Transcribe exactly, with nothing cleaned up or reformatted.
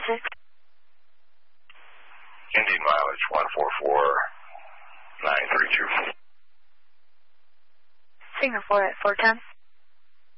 six. Indian mileage one four four nine three two. Singapore at four ten.